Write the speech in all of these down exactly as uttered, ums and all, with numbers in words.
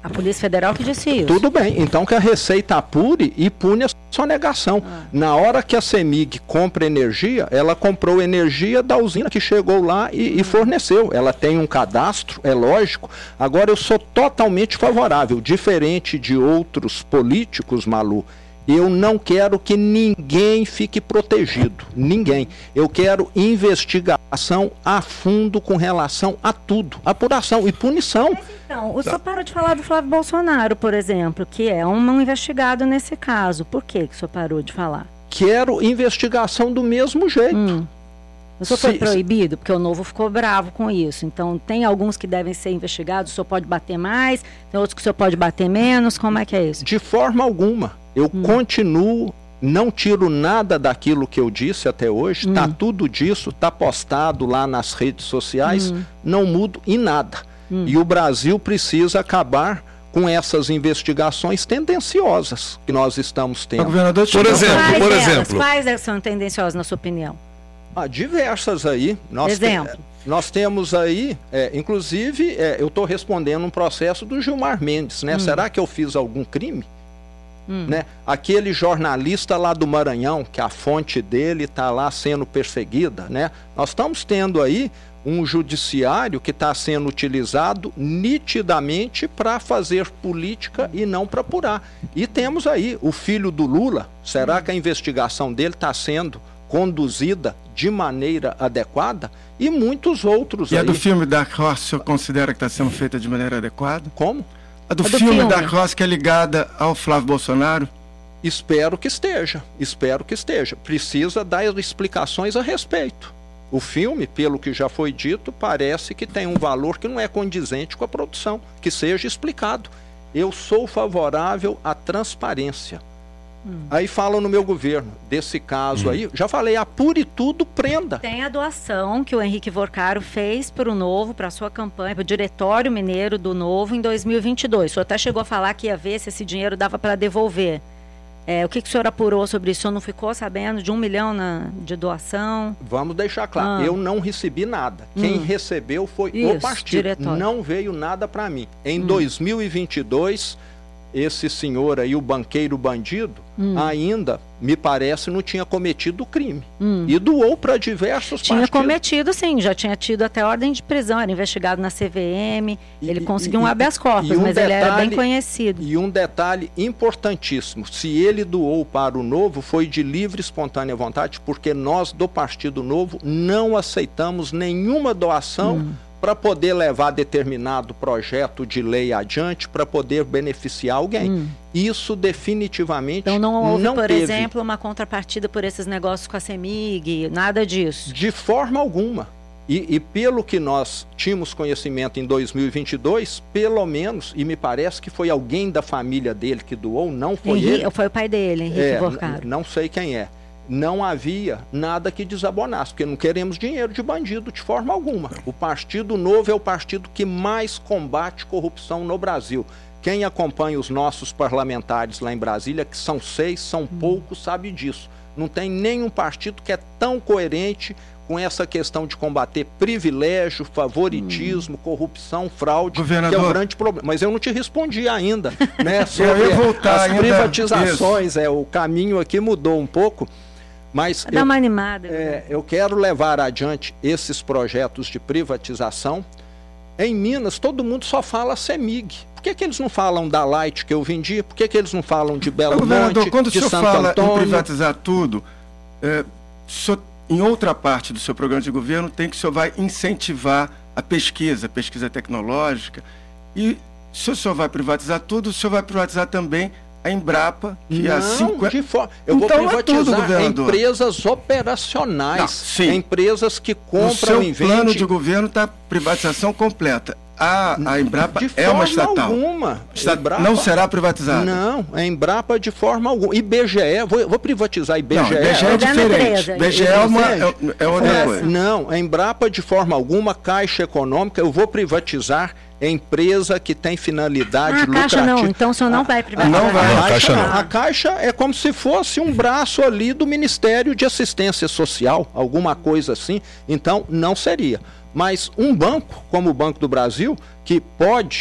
A Polícia Federal que disse isso. Tudo bem, então que a Receita apure e pune a sonegação. Ah. Na hora que a CEMIG compra energia, ela comprou energia da usina que chegou lá e, e forneceu. Ela tem um cadastro, é lógico. Agora eu sou totalmente favorável, diferente de outros políticos, Malu. Eu não quero que ninguém fique protegido, ninguém. Eu quero investigação a fundo com relação a tudo, apuração e punição. Mas então, o senhor parou de falar do Flávio Bolsonaro, por exemplo, que é um investigado nesse caso. Por que que o senhor parou de falar? Quero investigação do mesmo jeito. Hum. O senhor foi proibido? Porque o Novo ficou bravo com isso. Então, tem alguns que devem ser investigados, o senhor pode bater mais, tem outros que o senhor pode bater menos, como é que é isso? De forma alguma. Eu hum. continuo, não tiro nada daquilo que eu disse até hoje, está hum. tudo disso, está postado lá nas redes sociais, hum. não mudo em nada. Hum. E o Brasil precisa acabar com essas investigações tendenciosas que nós estamos tendo. Governador, por exemplo, quais por elas, exemplo. Quais elas são tendenciosas, na sua opinião? Ah, diversas aí. Nós Exemplo. Te, nós temos aí, é, inclusive, é, eu estou respondendo um processo do Gilmar Mendes, né? Hum. Será que eu fiz algum crime? Hum. Né? Aquele jornalista lá do Maranhão, que a fonte dele está lá sendo perseguida, né? Nós estamos tendo aí um judiciário que está sendo utilizado nitidamente para fazer política e não para apurar. E temos aí o filho do Lula. Será hum. que a investigação dele está sendo conduzida de maneira adequada? E muitos outros e aí. E a do filme da Cross, o senhor considera que está sendo feita de maneira adequada? Como? A do, a do filme, filme da Cross, que é ligada ao Flávio Bolsonaro? Espero que esteja, espero que esteja. Precisa dar explicações a respeito. O filme, pelo que já foi dito, parece que tem um valor que não é condizente com a produção, que seja explicado. Eu sou favorável à transparência. Hum. Aí falam no meu governo, desse caso hum. aí, já falei, apure tudo, prenda. Tem a doação que o Henrique Vorcaro fez para o Novo, para a sua campanha, para o Diretório Mineiro do Novo em dois mil e vinte e dois. O senhor até chegou a falar que ia ver se esse dinheiro dava para devolver. É, o que, que o senhor apurou sobre isso? O senhor não ficou sabendo de um milhão na, de doação? Vamos deixar claro, ah. eu não recebi nada. Hum. Quem recebeu foi isso, o partido, diretório. Não veio nada para mim. Em hum. dois mil e vinte e dois... esse senhor aí, o banqueiro bandido, hum. ainda, me parece, não tinha cometido crime. Hum. E doou para diversos tinha partidos. Tinha cometido, sim. Já tinha tido até ordem de prisão. Era investigado na C V M. E, ele conseguiu e, um habeas corpus, um mas detalhe, ele era bem conhecido. E um detalhe importantíssimo. Se ele doou para o Novo, foi de livre e espontânea vontade, porque nós, do Partido Novo, não aceitamos nenhuma doação hum. para poder levar determinado projeto de lei adiante, para poder beneficiar alguém. Hum. Isso definitivamente não Então não houve, não por teve. exemplo, uma contrapartida por esses negócios com a CEMIG, nada disso? De forma alguma. E, e pelo que nós tínhamos conhecimento em dois mil e vinte e dois, pelo menos, e me parece que foi alguém da família dele que doou, não foi Henrique, ele. Foi o pai dele, Henrique é, Vorcaro. Não sei quem é. Não havia nada que desabonasse, porque não queremos dinheiro de bandido de forma alguma. O Partido Novo é o partido que mais combate corrupção no Brasil. Quem acompanha os nossos parlamentares lá em Brasília, que são seis, são hum. poucos, sabe disso. Não tem nenhum partido que é tão coerente com essa questão de combater privilégio, favoritismo, hum. corrupção, fraude, Governador, que é um grande problema. Mas eu não te respondi ainda, né, sobre eu ia voltar as ainda, privatizações, é, o caminho aqui mudou um pouco. Mas Dá eu, uma animada. É, eu quero levar adiante esses projetos de privatização. Em Minas, todo mundo só fala CEMIG. Por que, que eles não falam da Light que eu vendi? Por que, que eles não falam de Belo Monte, quando de o senhor Santo fala Antônio? Em privatizar tudo, é, senhor, em outra parte do seu programa de governo, tem que o senhor vai incentivar a pesquisa, a pesquisa tecnológica. E se o senhor vai privatizar tudo, o senhor vai privatizar também a Embrapa, que não, há cinco de forma. Eu então, vou privatizar é tudo, empresas operacionais, não, empresas que compram e vendem. O seu plano de governo está privatização completa. A, a Embrapa de é uma estatal. Alguma. Está, Embrapa, não será privatizada? Não, a Embrapa de forma alguma. I B G E, vou, vou privatizar a I B G E. Não, I B G E é diferente. I B G E é, uma, é, é outra é, coisa. Não, a Embrapa de forma alguma, Caixa Econômica, eu vou privatizar a empresa que tem finalidade ah, lucrativa. Caixa não, então o senhor não vai privatizar. Não vai. A Caixa, não. a Caixa é como se fosse um braço ali do Ministério de Assistência Social, alguma coisa assim. Então, não seria. Mas um banco, como o Banco do Brasil, que pode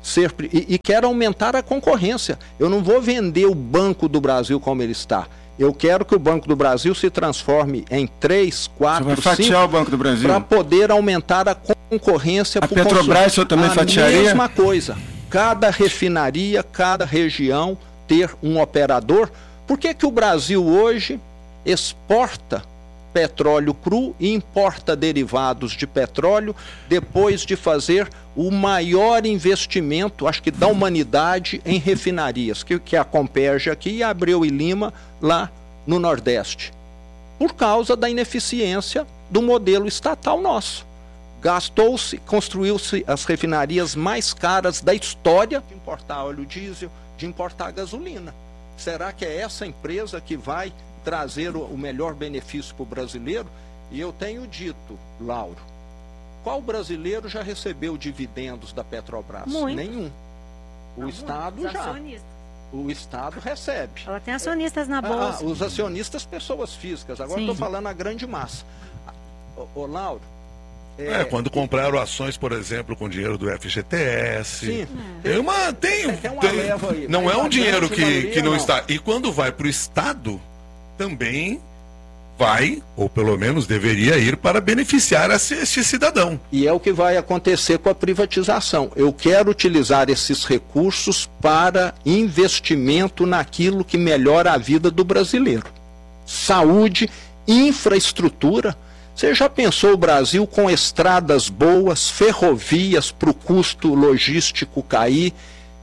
ser e, e quero aumentar a concorrência. Eu não vou vender o Banco do Brasil como ele está. Eu quero que o Banco do Brasil se transforme em três, quatro, cinco... Você vai fatiar o Banco do Brasil? Para poder aumentar a concorrência. A Petrobras, o senhor também a fatiaria? A mesma coisa. Cada refinaria, cada região ter um operador. Por que que o Brasil hoje exporta petróleo cru e importa derivados de petróleo depois de fazer o maior investimento, acho que da humanidade, em refinarias, que, que é a Comperge aqui e a Abreu e Lima lá no Nordeste? Por causa da ineficiência do modelo estatal nosso. Gastou-se, construiu-se as refinarias mais caras da história de importar óleo diesel, de importar gasolina. Será que é essa empresa que vai trazer o melhor benefício para o brasileiro? E eu tenho dito, Lauro, qual brasileiro já recebeu dividendos da Petrobras? Muito. Nenhum. O Não, Estado os já. Acionistas. O Estado recebe. Ela tem acionistas na bolsa. Ah, os acionistas, pessoas físicas. Agora estou falando a grande massa. Ô, ô Lauro. É, é, quando compraram ações, por exemplo, com dinheiro do F G T S. Sim. Tem uma. Tem, tem uma tem, leva aí, não é um dinheiro que, maioria, que não, não está. E quando vai para o Estado, também vai, ou pelo menos deveria ir, para beneficiar esse, esse cidadão. E é o que vai acontecer com a privatização. Eu quero utilizar esses recursos para investimento naquilo que melhora a vida do brasileiro. Saúde, infraestrutura. Você já pensou o Brasil com estradas boas, ferrovias para o custo logístico cair?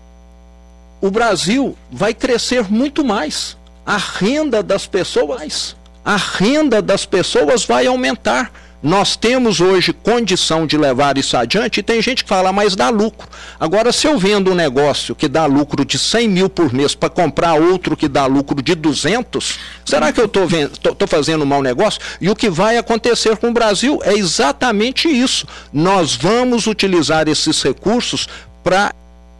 O Brasil vai crescer muito mais. A renda das pessoas, a renda das pessoas vai aumentar. Nós temos hoje condição de levar isso adiante e tem gente que fala, mas dá lucro. Agora, se eu vendo um negócio que dá lucro de cem mil por mês para comprar outro que dá lucro de duzentos, será que eu estou fazendo um mau negócio? E o que vai acontecer com o Brasil é exatamente isso. Nós vamos utilizar esses recursos para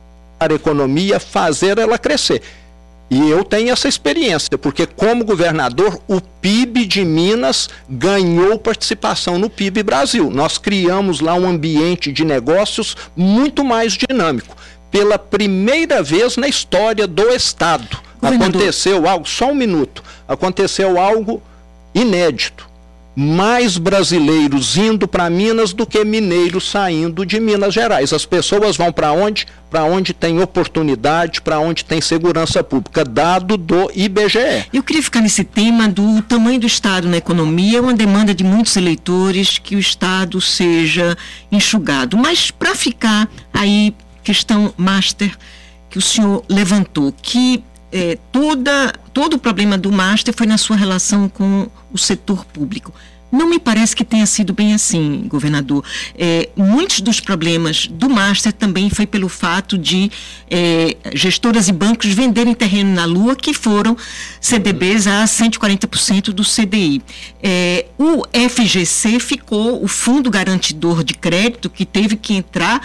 a economia, fazer ela crescer. E eu tenho essa experiência, porque como governador, o P I B de Minas ganhou participação no P I B Brasil. Nós criamos lá um ambiente de negócios muito mais dinâmico. Pela primeira vez na história do Estado, governador, aconteceu algo, só um minuto, aconteceu algo inédito. Mais brasileiros indo para Minas do que mineiros saindo de Minas Gerais. As pessoas vão para onde? Para onde tem oportunidade, para onde tem segurança pública, dado do I B G E. Eu queria ficar nesse tema do tamanho do Estado na economia. É uma demanda de muitos eleitores que o Estado seja enxugado. Mas para ficar aí, questão master que o senhor levantou, que é, toda, todo o problema do master foi na sua relação com o setor público. Não me parece que tenha sido bem assim, governador. É, muitos dos problemas do master também foi pelo fato de é, gestoras e bancos venderem terreno na Lua, que foram C D Bs a cento e quarenta por cento do C D I. É, o F G C ficou, o Fundo Garantidor de Crédito, que teve que entrar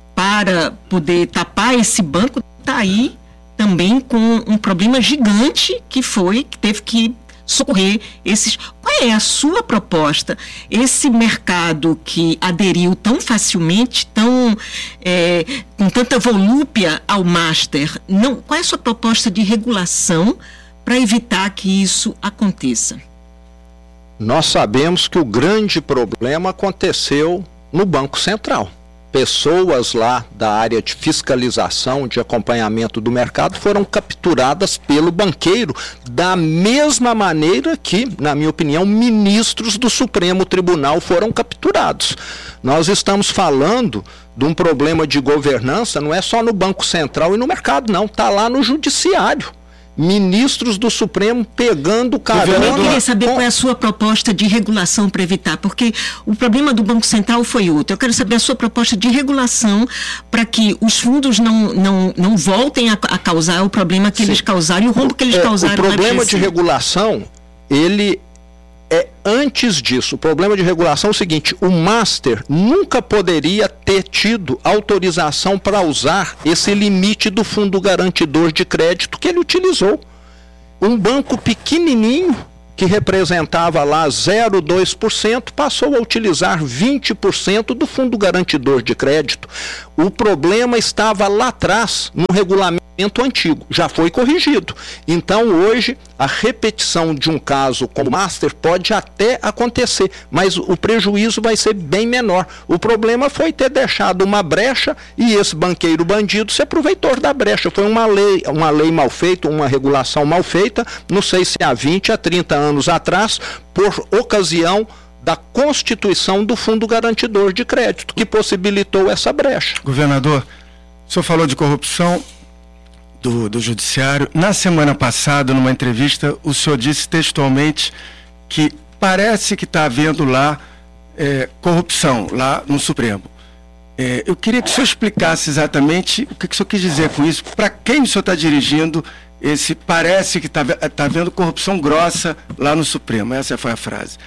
para poder tapar esse banco, está aí também com um problema gigante que foi, que teve que socorrer esses. Qual é a sua proposta? Esse mercado que aderiu tão facilmente, tão é, com tanta volúpia ao master, não, qual é a sua proposta de regulação para evitar que isso aconteça? Nós sabemos que o grande problema aconteceu no Banco Central. Pessoas lá da área de fiscalização, de acompanhamento do mercado, foram capturadas pelo banqueiro, da mesma maneira que, na minha opinião, ministros do Supremo Tribunal foram capturados. Nós estamos falando de um problema de governança, não é só no Banco Central e no mercado, não, está lá no Judiciário. Ministros do Supremo pegando carona. Eu queria saber com... qual é a sua proposta de regulação para evitar, porque o problema do Banco Central foi outro. Eu quero saber a sua proposta de regulação para que os fundos não, não, não voltem a, a causar o problema que Sim. eles causaram e o rombo que eles é, causaram. O problema de regulação, ele é antes disso. O problema de regulação é o seguinte: o master nunca poderia ter tido autorização para usar esse limite do Fundo Garantidor de Crédito que ele utilizou. Um banco pequenininho que representava lá zero vírgula dois por cento, passou a utilizar vinte por cento do fundo garantidor de crédito. O problema estava lá atrás, no regulamento antigo, já foi corrigido. Então hoje a repetição de um caso como o Master pode até acontecer, mas o prejuízo vai ser bem menor. O problema foi ter deixado uma brecha e esse banqueiro bandido se aproveitou da brecha. Foi uma lei, uma lei mal feita, uma regulação mal feita, não sei se há vinte a trinta anos atrás, por ocasião da constituição do Fundo Garantidor de Crédito, que possibilitou essa brecha. Governador, o senhor falou de corrupção do, do Judiciário. Na semana passada, numa entrevista, o senhor disse textualmente que parece que está havendo lá é, corrupção, lá no Supremo. É, eu queria que o senhor explicasse exatamente o que, que o senhor quis dizer com isso, para quem o senhor está dirigindo esse parece que está tá havendo corrupção grossa lá no Supremo. Essa foi a frase.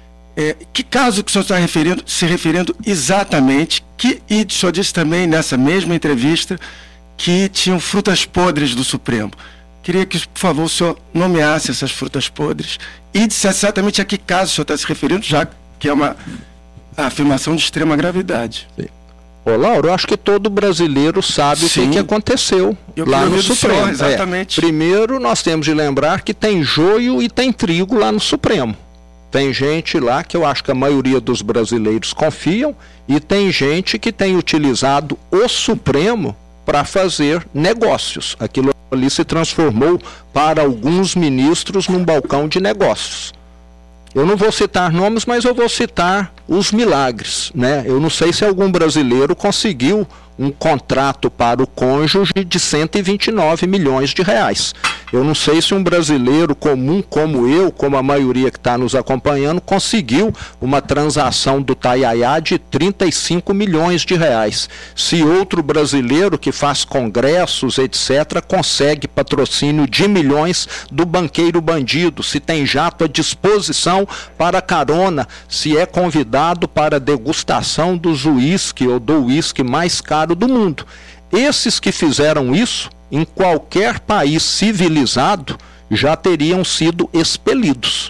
É, que caso que o senhor está referindo, se referindo exatamente, que, e o senhor disse também nessa mesma entrevista que tinham frutas podres do Supremo. Queria que, por favor, o senhor nomeasse essas frutas podres e dissesse exatamente a que caso o senhor está se referindo, já que é uma afirmação de extrema gravidade. Sim. Ô, Lauro, eu acho que todo brasileiro sabe Sim. o que, que aconteceu eu lá no Supremo. Senhor, exatamente. É, primeiro, nós temos de lembrar que tem joio e tem trigo lá no Supremo. Tem gente lá que eu acho que a maioria dos brasileiros confiam e tem gente que tem utilizado o Supremo para fazer negócios. Aquilo ali se transformou para alguns ministros num balcão de negócios. Eu não vou citar nomes, mas eu vou citar os milagres, né? Eu não sei se algum brasileiro conseguiu um contrato para o cônjuge de cento e vinte e nove milhões de reais. Eu não sei se um brasileiro comum como eu, como a maioria que está nos acompanhando, conseguiu uma transação do Taiaiá de trinta e cinco milhões de reais. Se outro brasileiro que faz congressos, etcétera, consegue patrocínio de milhões do banqueiro bandido, se tem jato à disposição para carona, se é convidado para degustação do uísque ou do uísque mais caro do mundo. Esses que fizeram isso, em qualquer país civilizado, já teriam sido expelidos.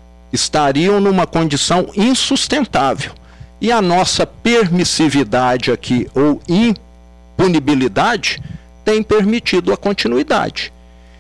Estariam numa condição insustentável. E a nossa permissividade aqui, ou impunibilidade, tem permitido a continuidade.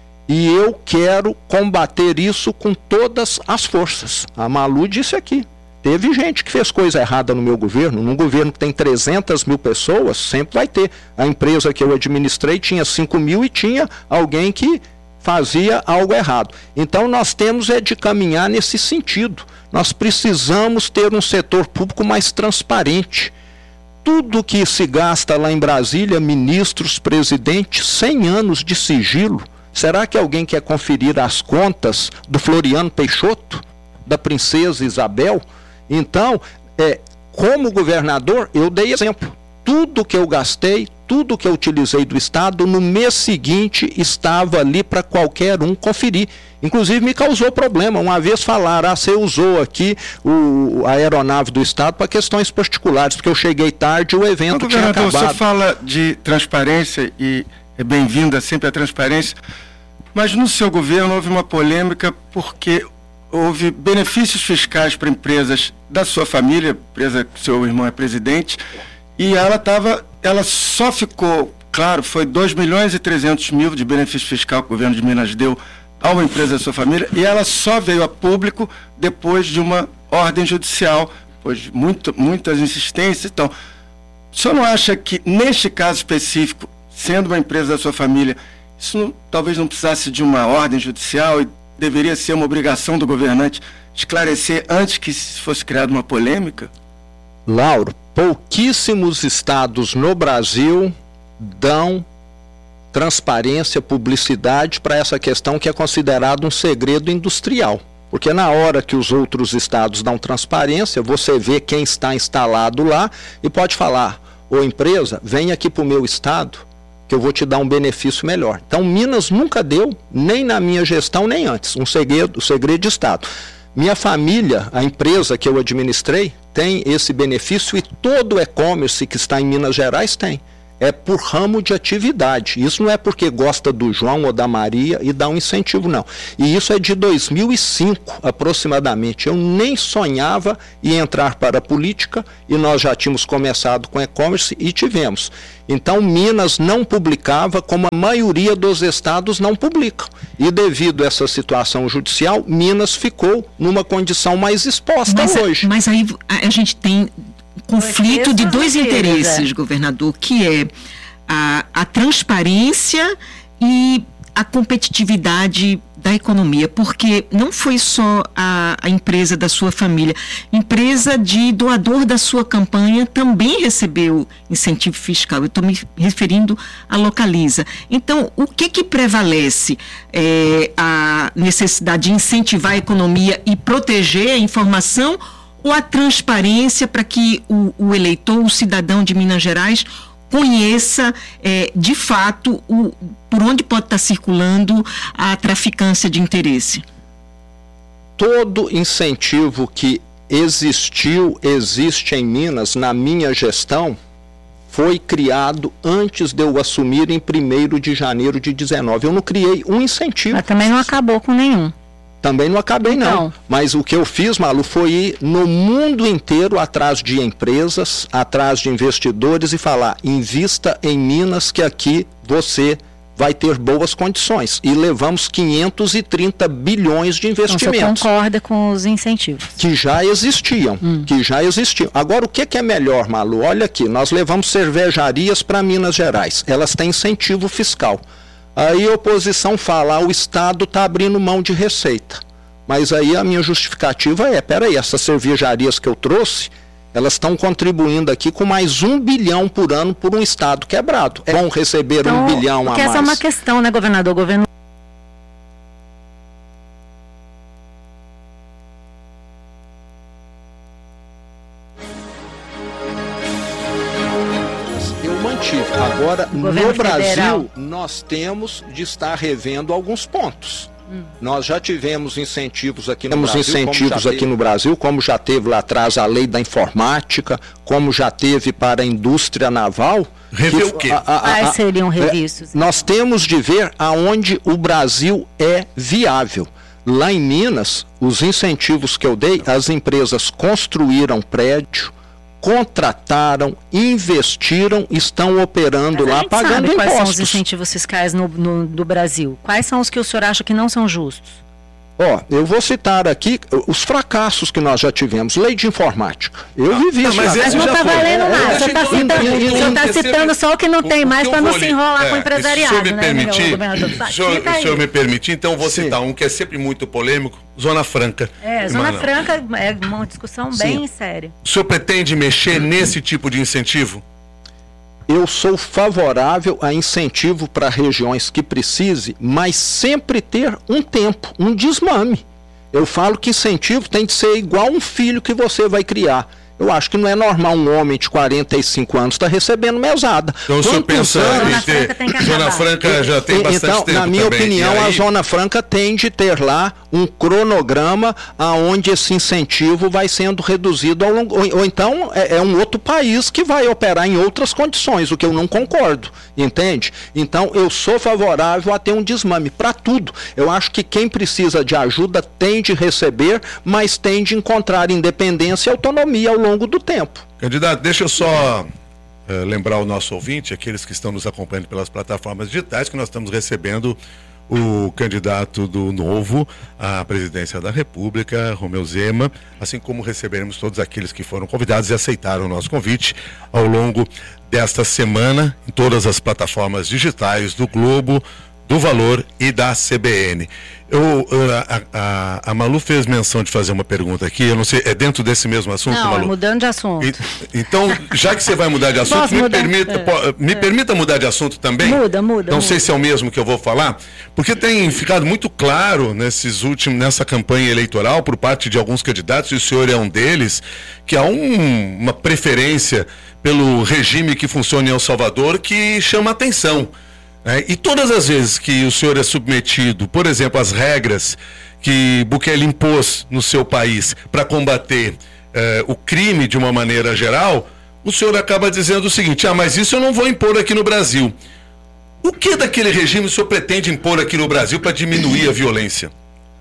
E eu quero combater isso com todas as forças. A Malu disse aqui. Teve gente que fez coisa errada no meu governo. Num governo que tem trezentas mil pessoas, sempre vai ter. A empresa que eu administrei tinha cinco mil e tinha alguém que fazia algo errado. Então nós temos é de caminhar nesse sentido. Nós precisamos ter um setor público mais transparente. Tudo que se gasta lá em Brasília, ministros, presidentes, cem anos de sigilo. Será que alguém quer conferir as contas do Floriano Peixoto, da princesa Isabel? Então, é, como governador, eu dei exemplo. Tudo que eu gastei, tudo que eu utilizei do Estado, no mês seguinte estava ali para qualquer um conferir. Inclusive me causou problema. Uma vez falaram, ah, você usou aqui o, a aeronave do Estado para questões particulares, porque eu cheguei tarde e o evento tinha acabado. Você fala de transparência e é bem-vinda sempre a transparência, mas no seu governo houve uma polêmica porque houve benefícios fiscais para empresas da sua família, empresa que seu irmão é presidente, e ela estava, ela só ficou, claro, foi dois milhões e trezentos mil de benefício fiscal que o governo de Minas deu a uma empresa da sua família, e ela só veio a público depois de uma ordem judicial, depois de muito, muitas insistências. Então, o senhor não acha que, neste caso específico, sendo uma empresa da sua família, isso não, talvez não precisasse de uma ordem judicial e deveria ser uma obrigação do governante esclarecer antes que fosse criada uma polêmica? Lauro, pouquíssimos estados no Brasil dão transparência, publicidade para essa questão que é considerado um segredo industrial. Porque na hora que os outros estados dão transparência, você vê quem está instalado lá e pode falar, ô empresa, vem aqui para o meu estado, que eu vou te dar um benefício melhor. Então, Minas nunca deu, nem na minha gestão, nem antes, um segredo, um segredo de Estado. Minha família, a empresa que eu administrei, tem esse benefício e todo o e-commerce que está em Minas Gerais tem. é por ramo de atividade. Isso não é porque gosta do João ou da Maria e dá um incentivo, não. E isso é de dois mil e cinco, aproximadamente. Eu nem sonhava em entrar para a política e nós já tínhamos começado com e-commerce e tivemos. Então, Minas não publicava, como a maioria dos estados não publicam. E devido a essa situação judicial, Minas ficou numa condição mais exposta mas, hoje. Mas aí a gente tem conflito de dois interesses, governador, que é a, a transparência e a competitividade da economia, porque não foi só a, a empresa da sua família, empresa de doador da sua campanha também recebeu incentivo fiscal. Eu estou me referindo à Localiza. Então, o que que prevalece? É, a necessidade de incentivar a economia e proteger a informação, ou a transparência para que o, o eleitor, o cidadão de Minas Gerais, conheça é, de fato o, por onde pode estar circulando a traficância de interesse? Todo incentivo que existiu, existe em Minas, na minha gestão, foi criado antes de eu assumir em primeiro de janeiro de dezenove. Eu não criei um incentivo. Mas também não acabou com nenhum. Também não acabei, não. Então. Mas o que eu fiz, Malu, foi ir no mundo inteiro atrás de empresas, atrás de investidores e falar: invista em Minas que aqui você vai ter boas condições. E levamos quinhentos e trinta bilhões de investimentos. Então, você concorda com os incentivos? Que já existiam, hum. que já existiam. Agora, o que, que é melhor, Malu? Olha aqui, nós levamos cervejarias para Minas Gerais. Elas têm incentivo fiscal. Aí a oposição fala: ah, o Estado está abrindo mão de receita. Mas aí a minha justificativa é: peraí, essas cervejarias que eu trouxe, elas estão contribuindo aqui com mais um bilhão por ano por um Estado quebrado. É. Vão receber então, um bilhão a mais. Essa é uma questão, né, governador? O governo... Agora, no Brasil, federal. Nós temos de estar revendo alguns pontos. Hum. Nós já tivemos incentivos aqui no temos Brasil. Temos incentivos aqui no Brasil, como já teve lá atrás a lei da informática, como já teve para a indústria naval. Rever o quê? Quais seriam revistos? É, nós temos de ver aonde o Brasil é viável. Lá em Minas, os incentivos que eu dei, as empresas construíram prédio, contrataram, investiram, estão operando Mas lá, pagando impostos. Quais são os incentivos fiscais no, no, do Brasil? Quais são os que o senhor acha que não são justos? Ó, eu vou citar aqui os fracassos que nós já tivemos. Lei de informática. Eu vivi isso. Mas, mas não está valendo nada. Você está citando, você tá citando só o que não tem mais para não se enrolar com o empresariado. Se o senhor me permitir, o senhor me permitir, então vou citar um que é sempre muito polêmico: Zona Franca. É, Zona Franca é uma discussão bem séria. O senhor pretende mexer nesse tipo de incentivo? Eu sou favorável a incentivo para regiões que precise, mas sempre ter um tempo, um desmame. Eu falo que incentivo tem de ser igual um filho que você vai criar. Eu acho que não é normal um homem de quarenta e cinco anos estar tá recebendo mesada. Então o senhor pensa em ter... Zona Franca já tem bastante então, tempo. Na minha também. opinião, aí... a Zona Franca tem de ter lá um cronograma aonde esse incentivo vai sendo reduzido ao longo... Ou, ou então é, é um outro país que vai operar em outras condições, o que eu não concordo, entende? Então eu sou favorável a ter um desmame para tudo. Eu acho que quem precisa de ajuda tem de receber, mas tem de encontrar independência e autonomia ao longo longo do tempo. Candidato, deixa eu só uh, lembrar o nosso ouvinte, aqueles que estão nos acompanhando pelas plataformas digitais, que nós estamos recebendo o candidato do Novo à presidência da República, Romeu Zema, assim como receberemos todos aqueles que foram convidados e aceitaram o nosso convite ao longo desta semana em todas as plataformas digitais do Globo, do Valor e da C B N. Eu, a, a, a Malu fez menção de fazer uma pergunta aqui, eu não sei, é dentro desse mesmo assunto, não, Malu? Não, mudando de assunto. E, então, já que você vai mudar de assunto, me, mudar, permita, é, me é. permita mudar de assunto também? Muda, muda. Não muda. sei se é o mesmo que eu vou falar, porque tem ficado muito claro nesses últimos, nessa campanha eleitoral, por parte de alguns candidatos, e o senhor é um deles, que há um, uma preferência pelo regime que funciona em El Salvador que chama atenção. É, e todas as vezes que o senhor é submetido, por exemplo, às regras que Bukele impôs no seu país para combater é, o crime de uma maneira geral, o senhor acaba dizendo o seguinte: ah, mas isso eu não vou impor aqui no Brasil. O que daquele regime o senhor pretende impor aqui no Brasil para diminuir a violência?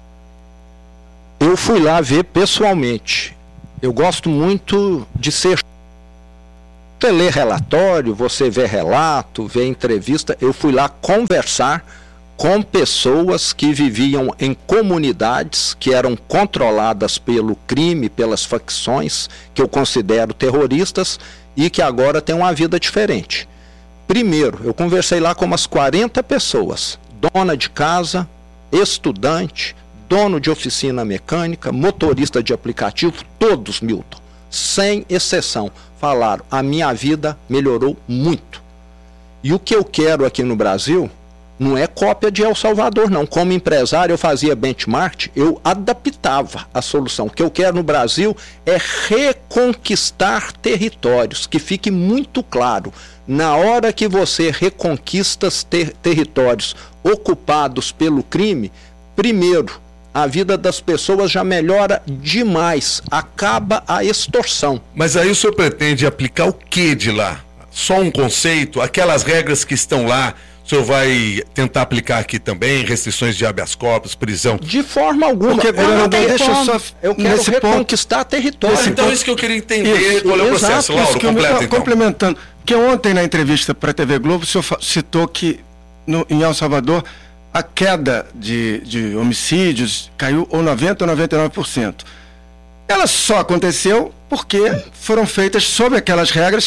Eu fui lá ver pessoalmente. Eu gosto muito de ser... Você lê relatório, você vê relato, vê entrevista. Eu fui lá conversar com pessoas que viviam em comunidades que eram controladas pelo crime, pelas facções, que eu considero terroristas, e que agora têm uma vida diferente. Primeiro, eu conversei lá com umas quarenta pessoas, dona de casa, estudante, dono de oficina mecânica, motorista de aplicativo, todos, Milton, sem exceção, falaram: a minha vida melhorou muito. E o que eu quero aqui no Brasil não é cópia de El Salvador, não. Como empresário, eu fazia benchmark, eu adaptava a solução. O que eu quero no Brasil é reconquistar territórios, que fique muito claro. Na hora que você reconquista ter territórios ocupados pelo crime, primeiro, a vida das pessoas já melhora demais, acaba a extorsão. Mas aí o senhor pretende aplicar o que de lá? Só um conceito, aquelas regras que estão lá, o senhor vai tentar aplicar aqui também, restrições de habeas corpus, prisão? De forma alguma. Porque, eu, não deixa eu só... Eu quero nesse reconquistar ponto, território. Ah, então ponto, isso que eu queria entender, isso, qual é o processo. Lauro, isso que completa, eu, então. Complementando, porque ontem na entrevista para a T V Globo, o senhor citou que no, em El Salvador a queda de, de homicídios caiu ou noventa por cento ou noventa e nove por cento. Ela só aconteceu porque foram feitas sob aquelas regras,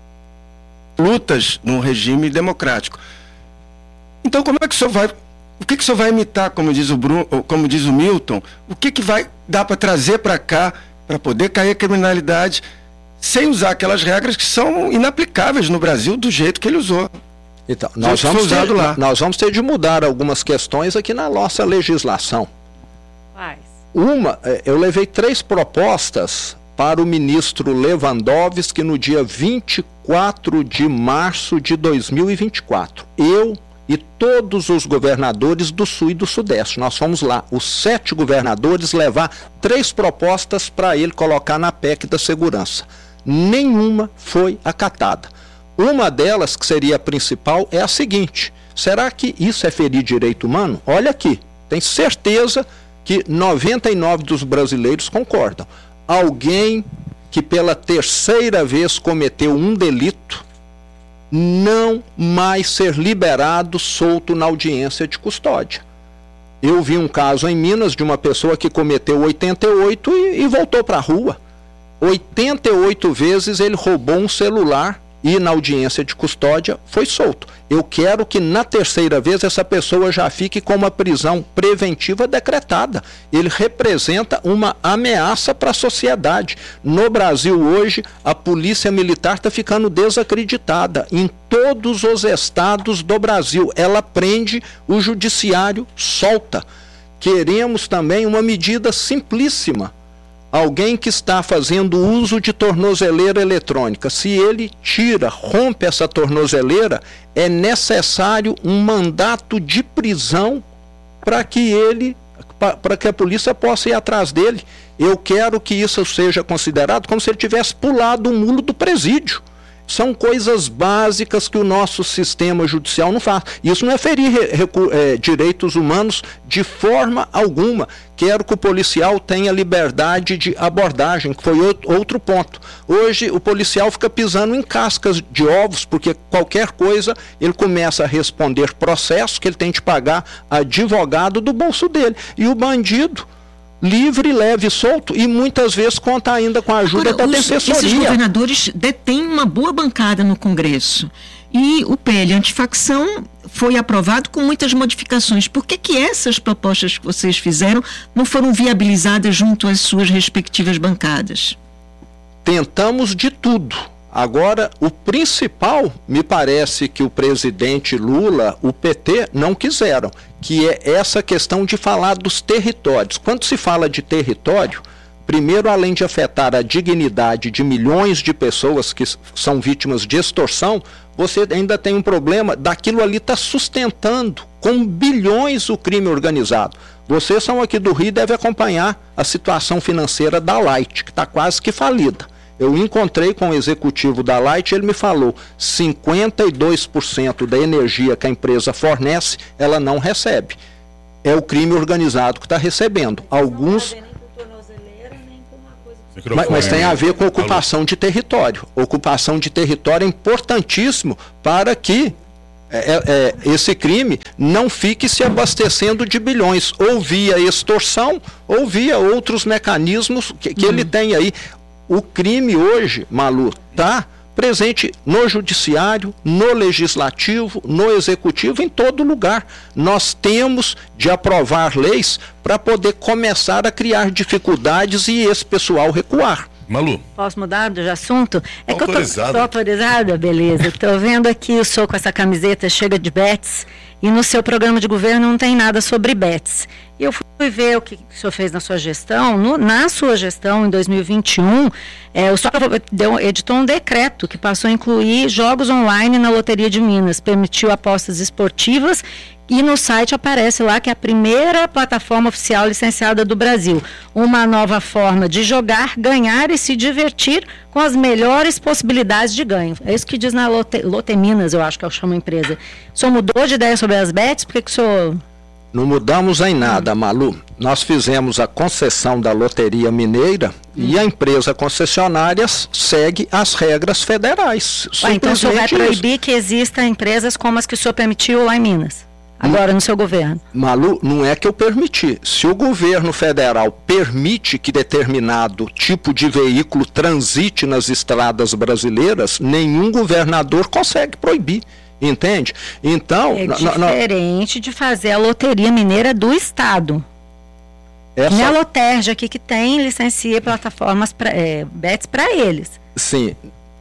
lutas num regime democrático. Então, como é que o senhor vai... O que, que o senhor vai imitar, como diz o, Bruno, como diz o Milton? O que, que vai dar para trazer para cá, para poder cair a criminalidade, sem usar aquelas regras que são inaplicáveis no Brasil do jeito que ele usou? Então, nós vamos, ter, lá. nós vamos ter de mudar algumas questões aqui na nossa legislação. Quais? Uma, eu levei três propostas para o ministro Lewandowski no dia vinte e quatro de março de dois mil e vinte e quatro. Eu e todos os governadores do Sul e do Sudeste. Nós fomos lá, os sete governadores, levar três propostas para ele colocar na P E C da segurança. Nenhuma foi acatada. Uma delas, que seria a principal, é a seguinte: será que isso é ferir direito humano? Olha aqui, tem certeza que noventa e nove dos brasileiros concordam. Alguém que pela terceira vez cometeu um delito não mais ser liberado solto na audiência de custódia. Eu vi um caso em Minas de uma pessoa que cometeu oitenta e oito e, e voltou para a rua. oitenta e oito vezes ele roubou um celular e na audiência de custódia foi solto. Eu quero que na terceira vez essa pessoa já fique com uma prisão preventiva decretada. Ele representa uma ameaça para a sociedade. No Brasil hoje, a polícia militar está ficando desacreditada. Em todos os estados do Brasil, ela prende, o judiciário solta. Queremos também uma medida simplíssima. Alguém que está fazendo uso de tornozeleira eletrônica, se ele tira, rompe essa tornozeleira, é necessário um mandato de prisão para que ele, para que a polícia possa ir atrás dele. Eu quero que isso seja considerado como se ele tivesse pulado o muro do presídio. São coisas básicas que o nosso sistema judicial não faz. Isso não é ferir é, direitos humanos de forma alguma. Quero que o policial tenha liberdade de abordagem, que foi outro ponto. Hoje o policial fica pisando em cascas de ovos, porque qualquer coisa ele começa a responder processo que ele tem de pagar advogado do bolso dele. E o bandido, livre, leve e solto, e muitas vezes conta ainda com a ajuda Agora, da os, defensoria. Esses governadores detêm uma boa bancada no Congresso. E o P L antifacção foi aprovado com muitas modificações. Por que que essas propostas que vocês fizeram não foram viabilizadas junto às suas respectivas bancadas? Tentamos de tudo. Agora, o principal, me parece que o presidente Lula, o P T, não quiseram, que é essa questão de falar dos territórios. Quando se fala de território, primeiro, além de afetar a dignidade de milhões de pessoas que são vítimas de extorsão, você ainda tem um problema daquilo ali está sustentando com bilhões o crime organizado. Vocês são aqui do Rio e devem acompanhar a situação financeira da Light, que está quase que falida. Eu encontrei com o executivo da Light, ele me falou, cinquenta e dois por cento da energia que a empresa fornece, ela não recebe. É o crime organizado que está recebendo. Alguns... Mas, mas tem a ver com ocupação de território. Ocupação de território é importantíssimo para que é, é, esse crime não fique se abastecendo de bilhões, ou via extorsão, ou via outros mecanismos que, que uhum. ele tem aí. O crime hoje, Malu, está presente no judiciário, no legislativo, no executivo, em todo lugar. Nós temos de aprovar leis para poder começar a criar dificuldades e esse pessoal recuar. Malu. Posso mudar de assunto? É autorizada. Que eu tô, tô autorizada, beleza. Estou vendo aqui o senhor com essa camiseta chega de bets e no seu programa de governo não tem nada sobre bets. E eu fui ver o que o senhor fez na sua gestão. No, na sua gestão, em dois mil e vinte e um, é, o senhor deu, editou um decreto que passou a incluir jogos online na Loteria de Minas, permitiu apostas esportivas e no site aparece lá que é a primeira plataforma oficial licenciada do Brasil. Uma nova forma de jogar, ganhar e se divertir com as melhores possibilidades de ganho. É isso que diz na Lote, Lote Minas, eu acho que eu chamo a empresa. O senhor mudou de ideia sobre as bets? Por que, que o senhor... Não mudamos em nada, Malu. Nós fizemos a concessão da Loteria Mineira hum. e a empresa concessionária segue as regras federais. Ah, então o senhor vai proibir isso. que existam empresas como as que o senhor permitiu lá em Minas? Agora, no seu governo. Malu, não é que eu permiti. Se o governo federal permite que determinado tipo de veículo transite nas estradas brasileiras, nenhum governador consegue proibir. Entende? Então... É diferente de fazer a Loteria Mineira do Estado. Essa... Não é a Loterja aqui que tem licencia plataformas pra, é, bets para eles. Sim.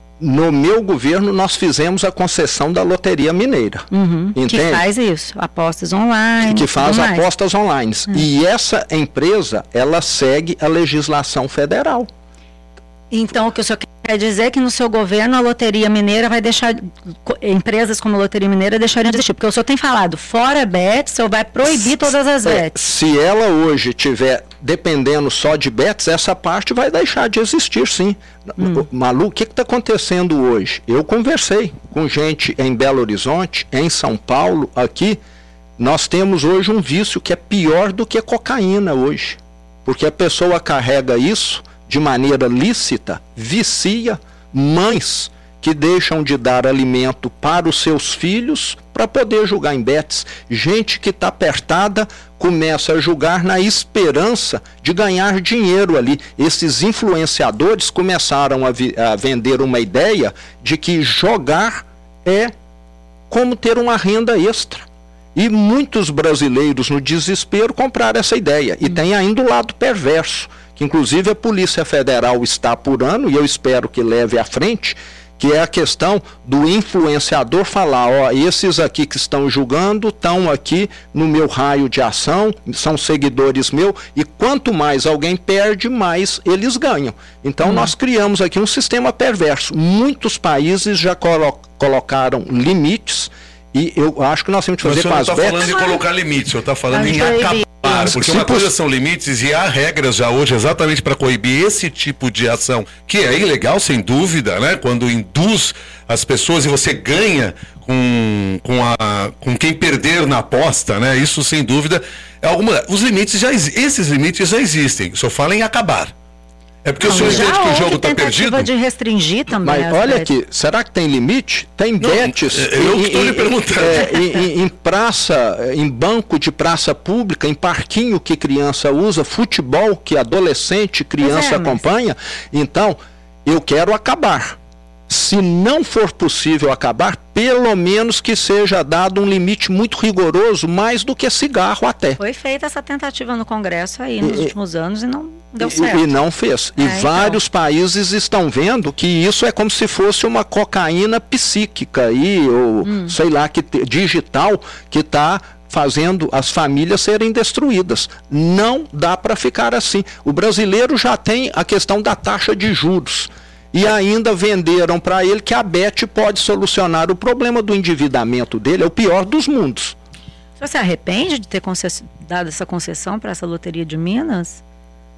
No meu governo, nós fizemos a concessão da Loteria Mineira. Uhum, que faz isso, apostas online. Que faz apostas online. Uhum. E essa empresa, ela segue a legislação federal. Então, o que o senhor quer dizer é que no seu governo a Loteria Mineira vai deixar, empresas como a Loteria Mineira deixarem de existir, porque o senhor tem falado, fora bets, o senhor vai proibir todas as bets. Se ela hoje estiver dependendo só de bets, essa parte vai deixar de existir, sim. Hum. Malu, o que está acontecendo hoje? Eu conversei com gente em Belo Horizonte, em São Paulo, aqui, nós temos hoje um vício que é pior do que cocaína hoje, porque a pessoa carrega isso de maneira lícita, vicia mães que deixam de dar alimento para os seus filhos para poder jogar em bets. Gente que está apertada começa a jogar na esperança de ganhar dinheiro ali. Esses influenciadores começaram a, vi- a vender uma ideia de que jogar é como ter uma renda extra. E muitos brasileiros, no desespero, compraram essa ideia. E tem ainda o lado perverso, que inclusive a Polícia Federal está apurando, e eu espero que leve à frente, que é a questão do influenciador falar, ó, esses aqui que estão julgando estão aqui no meu raio de ação, são seguidores meus, e quanto mais alguém perde, mais eles ganham. Então hum. nós criamos aqui um sistema perverso. Muitos países já colo- colocaram limites, e eu acho que nós temos que fazer com as bets... O senhor não está falando em colocar limites, o senhor está falando em acabar. Porque uma coisa são limites e há regras já hoje exatamente para coibir esse tipo de ação, que é ilegal, sem dúvida, né? Quando induz as pessoas e você ganha com, com, a, com quem perder na aposta, né? Isso, sem dúvida, é alguma... Os limites já esses limites já existem, o senhor fala em acabar. É porque não, o senhor entende que o jogo está perdido? De restringir também. Mas olha aqui, será que tem limite? Tem bets. Eu estou lhe perguntando. É, em, em praça, em banco de praça pública, em parquinho que criança usa, futebol que adolescente, criança é, acompanha. Mas... Então, eu quero acabar. Se não for possível acabar, pelo menos que seja dado um limite muito rigoroso, mais do que cigarro até. Foi feita essa tentativa no Congresso aí nos e, últimos anos e não deu certo. E, e não fez. É, e vários então. países estão vendo que isso é como se fosse uma cocaína psíquica aí, ou hum. sei lá, que digital, que está fazendo as famílias serem destruídas. Não dá para ficar assim. O brasileiro já tem a questão da taxa de juros. E ainda venderam para ele que a Bet pode solucionar o problema do endividamento dele, é o pior dos mundos. Você se arrepende de ter concess... dado essa concessão para essa Loteria de Minas?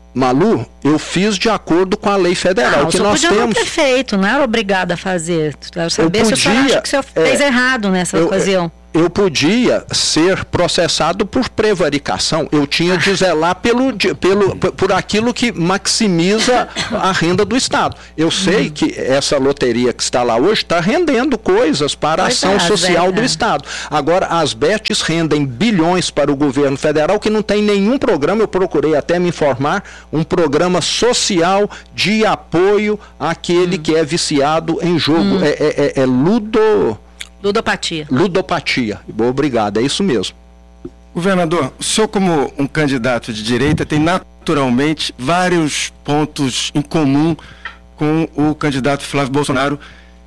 Malu, eu fiz de acordo com a lei federal. Ah, que o nós podia temos. Não ter feito, não era obrigado a fazer. Eu saber eu se podia, o senhor acha que o senhor fez é, errado nessa eu, ocasião. Eu podia ser processado por prevaricação. Eu tinha de zelar pelo, pelo, por aquilo que maximiza a renda do Estado. Eu sei uhum. que essa loteria que está lá hoje está rendendo coisas para a ação é, social é, do é. Estado. Agora, as bets rendem bilhões para o governo federal que não tem nenhum programa, eu procurei até me informar, um programa social de apoio àquele uhum. que é viciado em jogo. Uhum. É, é, é, é ludo... Ludopatia. Ludopatia. Obrigado, é isso mesmo. Governador, o senhor como um candidato de direita tem naturalmente vários pontos em comum com o candidato Flávio Bolsonaro.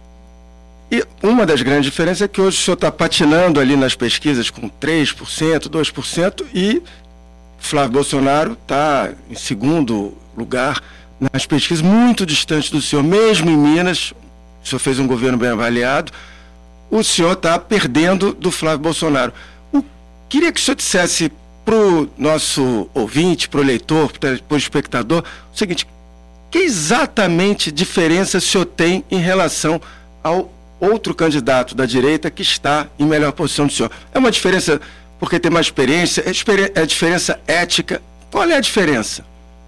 E uma das grandes diferenças é que hoje o senhor está patinando ali nas pesquisas com três por cento, dois por cento e Flávio Bolsonaro está em segundo lugar nas pesquisas, muito distante do senhor, mesmo em Minas. O senhor fez um governo bem avaliado. O senhor está perdendo do Flávio Bolsonaro. Eu queria que o senhor dissesse para o nosso ouvinte, para o leitor, para o espectador, o seguinte: que exatamente diferença o senhor tem em relação ao outro candidato da direita que está em melhor posição do senhor? É uma diferença porque tem mais experiência? É diferença ética? Qual é a diferença?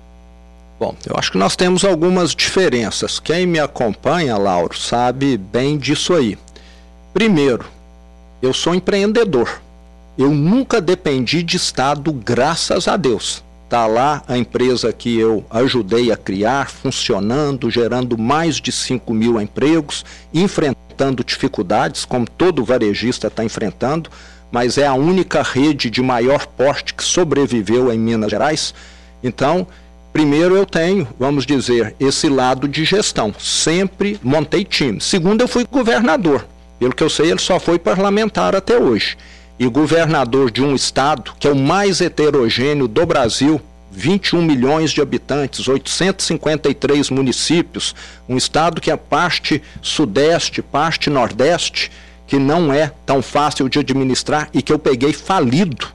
Bom, eu acho que nós temos algumas diferenças. Quem me acompanha, Lauro, sabe bem disso aí. Primeiro, eu sou empreendedor. Eu nunca dependi de Estado, graças a Deus. Está lá a empresa que eu ajudei a criar, funcionando, gerando mais de cinco mil empregos, enfrentando dificuldades, como todo varejista está enfrentando, mas é a única rede de maior porte que sobreviveu em Minas Gerais. Então, primeiro eu tenho, vamos dizer, esse lado de gestão. Sempre montei time. Segundo, eu fui governador. Pelo que eu sei, ele só foi parlamentar até hoje. E governador de um estado que é o mais heterogêneo do Brasil, vinte e um milhões de habitantes, oitocentos e cinquenta e três municípios, um estado que é parte sudeste, parte nordeste, que não é tão fácil de administrar e que eu peguei falido,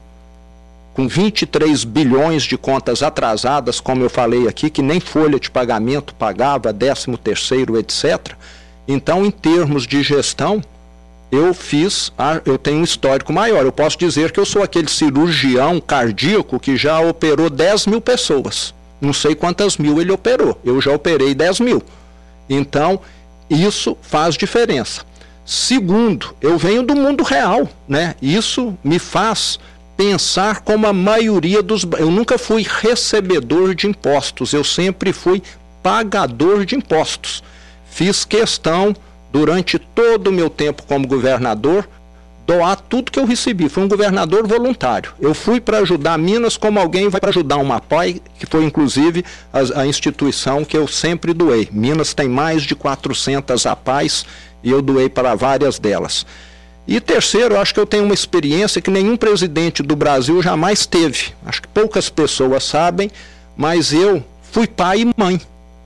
com vinte e três bilhões de contas atrasadas, como eu falei aqui, que nem folha de pagamento pagava, décimo terceiro, etcétera. Então, em termos de gestão, eu fiz, eu tenho um histórico maior. Eu posso dizer que eu sou aquele cirurgião cardíaco que já operou dez mil pessoas. Não sei quantas mil ele operou, eu já operei dez mil. Então, isso faz diferença. Segundo, eu venho do mundo real, né? Isso me faz pensar como a maioria dos... Eu nunca fui recebedor de impostos, eu sempre fui pagador de impostos. Fiz questão, durante todo o meu tempo como governador, doar tudo que eu recebi. Fui um governador voluntário. Eu fui para ajudar Minas como alguém vai para ajudar uma APAI, que foi inclusive a, a instituição que eu sempre doei. Minas tem mais de quatrocentas APAIs e eu doei para várias delas. E terceiro, eu acho que eu tenho uma experiência que nenhum presidente do Brasil jamais teve. Acho que poucas pessoas sabem, mas eu fui pai e mãe.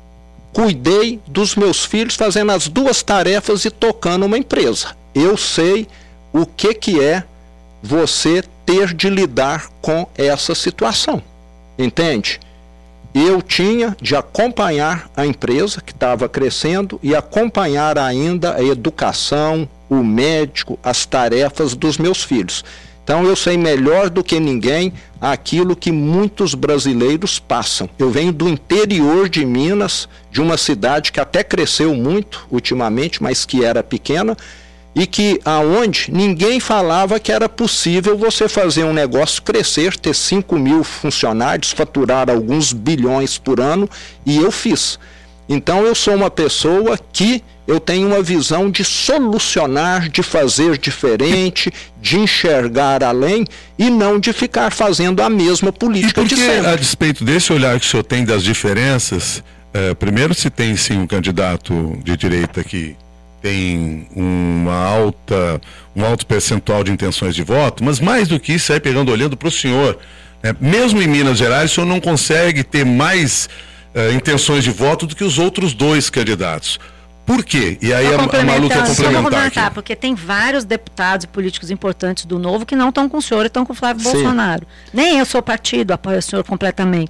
Cuidei dos meus filhos fazendo as duas tarefas e tocando uma empresa. Eu sei o que, que é você ter de lidar com essa situação. Entende? Eu tinha de acompanhar a empresa que estava crescendo e acompanhar ainda a educação, o médico, as tarefas dos meus filhos. Então eu sei melhor do que ninguém aquilo que muitos brasileiros passam. Eu venho do interior de Minas, de uma cidade que até cresceu muito ultimamente, mas que era pequena, e que aonde ninguém falava que era possível você fazer um negócio crescer, ter cinco mil funcionários, faturar alguns bilhões por ano, e eu fiz. Então eu sou uma pessoa que eu tenho uma visão de solucionar, de fazer diferente, de enxergar além e não de ficar fazendo a mesma política e porque, de sempre. A despeito desse olhar que o senhor tem das diferenças, é, primeiro se tem sim um candidato de direita que tem uma alta, um alto percentual de intenções de voto, mas mais do que isso, aí pegando, olhando para o senhor, né, mesmo em Minas Gerais, o senhor não consegue ter mais uh, intenções de voto do que os outros dois candidatos. Por quê? E aí a, a Malu quer complementar aqui. Porque tem vários deputados e políticos importantes do Novo que não estão com o senhor e estão com o Flávio Sim. Bolsonaro. Nem eu sou partido, apoio o senhor completamente.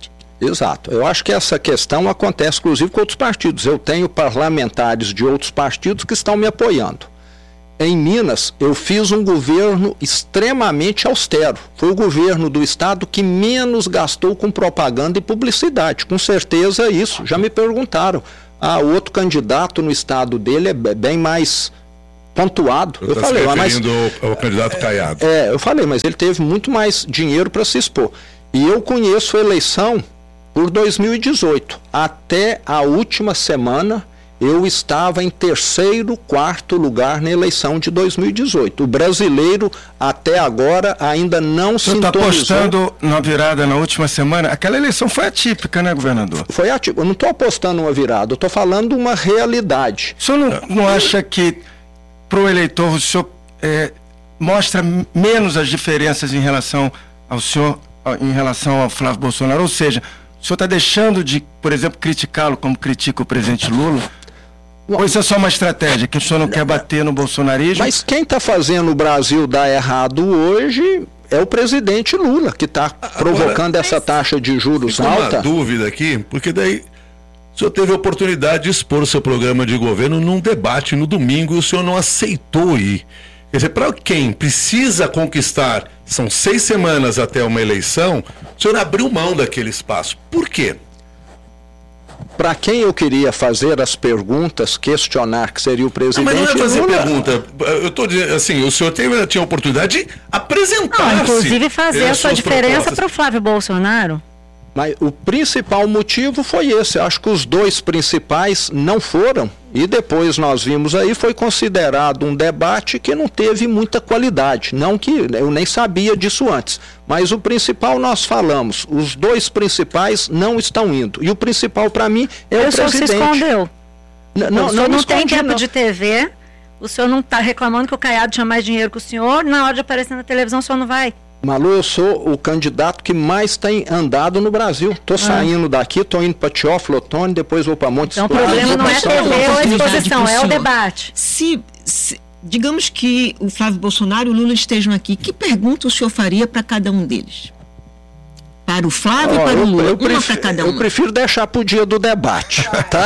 Exato. Eu acho que essa questão acontece, inclusive, com outros partidos. Eu tenho parlamentares de outros partidos que estão me apoiando. Em Minas, eu fiz um governo extremamente austero. Foi o governo do estado que menos gastou com propaganda e publicidade. Com certeza isso. Já me perguntaram. Ah, o outro candidato no estado dele é bem mais pontuado. Eu, eu falei, se mas ao, ao candidato Caiado. É, eu falei, mas ele teve muito mais dinheiro para se expor. E eu conheço a eleição por dois mil e dezoito. Até a última semana, eu estava em terceiro, quarto lugar na eleição de dois mil e dezoito. O brasileiro, até agora, ainda não se sintonizou. Você está apostando na virada na última semana? Aquela eleição foi atípica, né, governador? Foi atípica. Eu não estou apostando uma virada, eu estou falando uma realidade. O senhor não, não acha que, para o eleitor, o senhor é, mostra menos as diferenças em relação ao senhor, em relação ao Flávio Bolsonaro? Ou seja, o senhor está deixando de, por exemplo, criticá-lo como critica o presidente Lula? Ou isso é só uma estratégia, que o senhor não quer bater no bolsonarismo? Mas quem está fazendo o Brasil dar errado hoje é o presidente Lula, que está provocando essa taxa de juros alta. Uma dúvida aqui, porque daí o senhor teve a oportunidade de expor o seu programa de governo num debate no domingo e o senhor não aceitou ir. Quer dizer, para quem precisa conquistar, são seis semanas até uma eleição, o senhor abriu mão daquele espaço. Por quê? Para quem eu queria fazer as perguntas, questionar que seria o presidente... Não, mas não é fazer Lula. pergunta. Eu estou dizendo assim, o senhor teve, tinha a oportunidade de apresentar-se. Inclusive fazer a sua diferença para o Flávio Bolsonaro. Mas o principal motivo foi esse. Acho que os dois principais não foram. E depois nós vimos aí, foi considerado um debate que não teve muita qualidade. Não que eu nem sabia disso antes. Mas o principal nós falamos. Os dois principais não estão indo. E o principal para mim é o, o presidente. O senhor se escondeu. N não, o senhor não, não tem tempo não. de T V. O senhor não está reclamando que o Caiado tinha mais dinheiro que o senhor. Na hora de aparecer na televisão, o senhor não vai. Malu, eu sou o candidato que mais tem andado no Brasil. Estou ah. saindo daqui, estou indo para Teófilo Otoni, depois vou para Montes Então o problema não é T V ou a exposição, é o debate. Se, se, digamos que o Flávio Bolsonaro e o Lula estejam aqui, que pergunta o senhor faria para cada um deles? Para o Flávio oh, e para eu, o Lula? Eu, prefiro, cada um. eu prefiro deixar para o dia do debate, tá?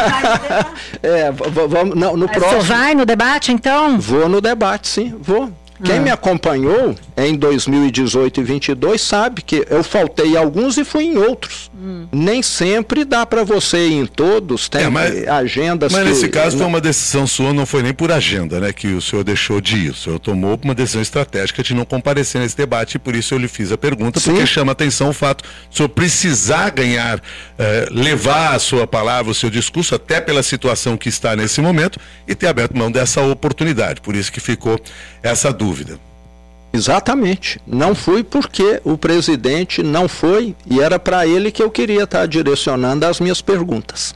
é, vamos, não, no Mas próximo... Você vai no debate, então? Vou no debate, sim, vou. Quem ah. me acompanhou em dois mil e dezoito e vinte e dois sabe que eu faltei em alguns e fui em outros. Hum. Nem sempre dá para você ir em todos, tem é, mas, agendas mas que... nesse caso foi uma decisão sua, não foi nem por agenda, né, que o senhor deixou de ir. O senhor tomou uma decisão estratégica de não comparecer nesse debate e por isso eu lhe fiz a pergunta, Sim. porque chama atenção o fato de o senhor precisar ganhar, eh, levar a sua palavra, o seu discurso, até pela situação que está nesse momento e ter aberto mão dessa oportunidade. Por isso que ficou essa dúvida. Dúvida. Exatamente. Não fui porque o presidente não foi e era para ele que eu queria estar tá direcionando as minhas perguntas.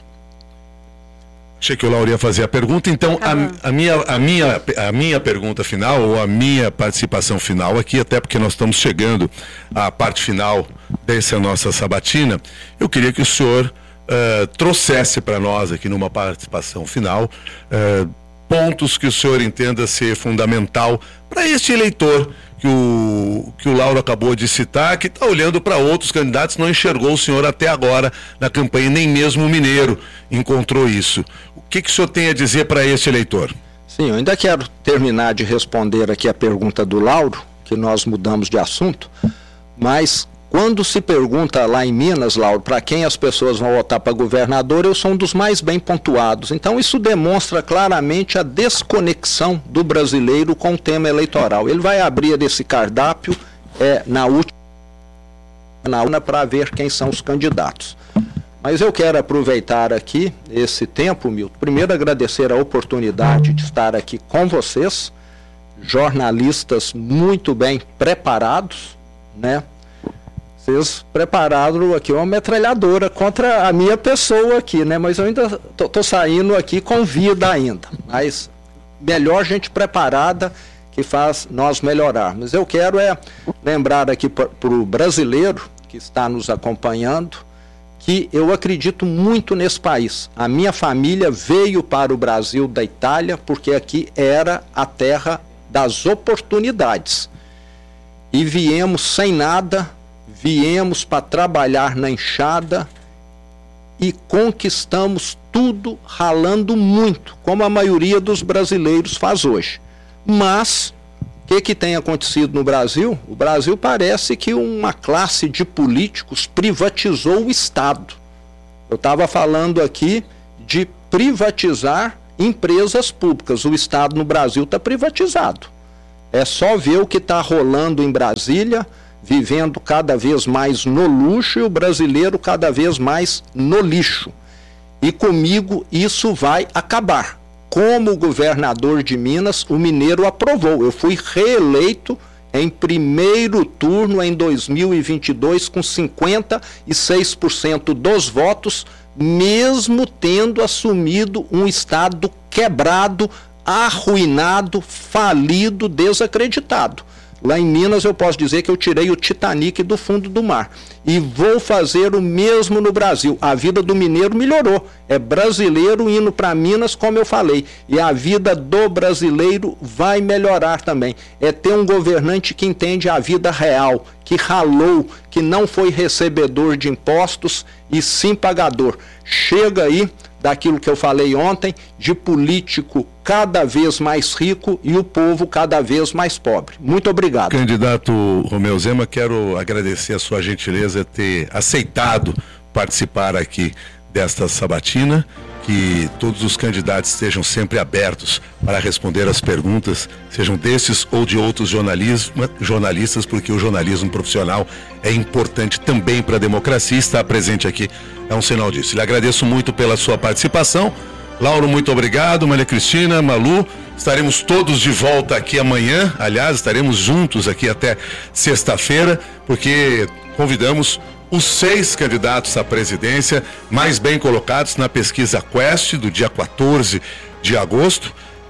Achei que o Lauro ia fazer a pergunta, então a, a, minha, a, minha, a minha pergunta final, ou a minha participação final aqui, até porque nós estamos chegando à parte final dessa nossa sabatina, eu queria que o senhor uh, trouxesse para nós aqui numa participação final uh, pontos que o senhor entenda ser fundamental para este eleitor que o, que o Lauro acabou de citar, que está olhando para outros candidatos, não enxergou o senhor até agora na campanha, nem mesmo o mineiro encontrou isso. O que, que o senhor tem a dizer para este eleitor? Sim, eu ainda quero terminar de responder aqui a pergunta do Lauro, que nós mudamos de assunto, mas... Quando se pergunta lá em Minas, Lauro, para quem as pessoas vão votar para governador, eu sou um dos mais bem pontuados. Então isso demonstra claramente a desconexão do brasileiro com o tema eleitoral. Ele vai abrir esse cardápio é, na última na urna para ver quem são os candidatos. Mas eu quero aproveitar aqui esse tempo, Milton, primeiro agradecer a oportunidade de estar aqui com vocês, jornalistas muito bem preparados, né? Vocês prepararam aqui uma metralhadora contra a minha pessoa aqui, né? Mas eu ainda tô, tô saindo aqui com vida ainda. Mas melhor gente preparada que faz nós melhorarmos. Eu quero é lembrar aqui para o brasileiro que está nos acompanhando que eu acredito muito nesse país. A minha família veio para o Brasil da Itália porque aqui era a terra das oportunidades. E viemos sem nada viemos para trabalhar na enxada e conquistamos tudo ralando muito, como a maioria dos brasileiros faz hoje. Mas o que, que tem acontecido no Brasil? O Brasil parece que uma classe de políticos privatizou o Estado. Eu estava falando aqui de privatizar empresas públicas. O Estado no Brasil está privatizado. É só ver o que está rolando em Brasília, vivendo cada vez mais no luxo e o brasileiro cada vez mais no lixo. E comigo isso vai acabar. Como governador de Minas, o mineiro aprovou. Eu fui reeleito em primeiro turno em dois mil e vinte e dois com cinquenta e seis por cento dos votos, mesmo tendo assumido um estado quebrado, arruinado, falido, desacreditado. Lá em Minas eu posso dizer que eu tirei o Titanic do fundo do mar. E vou fazer o mesmo no Brasil. A vida do mineiro melhorou. É brasileiro indo para Minas, como eu falei. E a vida do brasileiro vai melhorar também. É ter um governante que entende a vida real, que ralou, que não foi recebedor de impostos e sim pagador. Chega aí daquilo que eu falei ontem, de político cada vez mais rico e o povo cada vez mais pobre. Muito obrigado. Candidato Romeu Zema, quero agradecer a sua gentileza de ter aceitado participar aqui desta sabatina, que todos os candidatos estejam sempre abertos para responder as perguntas, sejam desses ou de outros jornalistas, porque o jornalismo profissional é importante também para a democracia. Estar presente aqui é um sinal disso. Lhe agradeço muito pela sua participação. Lauro, muito obrigado. Maria Cristina, Malu, estaremos todos de volta aqui amanhã. Aliás, estaremos juntos aqui até sexta-feira, porque convidamos os seis candidatos à presidência mais bem colocados na pesquisa Quest do dia quatorze de agosto.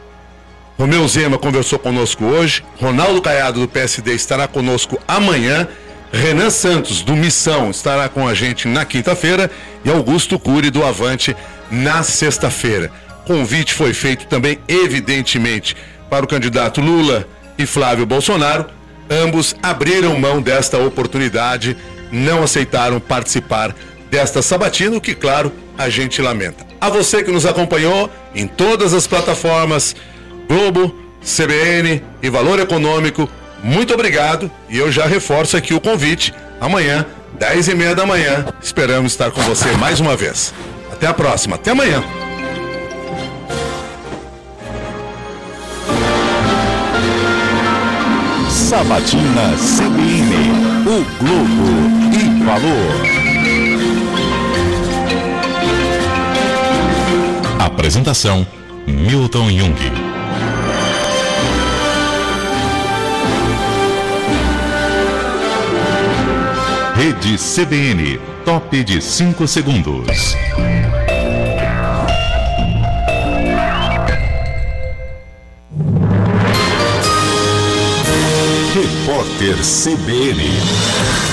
Romeu Zema conversou conosco hoje, Ronaldo Caiado do P S D estará conosco amanhã, Renan Santos do Missão estará com a gente na quinta-feira e Augusto Cury do Avante na sexta-feira. Convite foi feito também, evidentemente, para o candidato Lula e Flávio Bolsonaro. Ambos abriram mão desta oportunidade, não aceitaram participar desta sabatina, o que, claro, a gente lamenta. A você que nos acompanhou em todas as plataformas, Globo, C B N e Valor Econômico, muito obrigado, e eu já reforço aqui o convite. Amanhã, dez e meia da manhã, esperamos estar com você mais uma vez. Até a próxima, até amanhã. Sabatina C B N, o Globo e Valor. Apresentação: Milton Jung. Rede C B N, top de cinco segundos. Repórter C B N.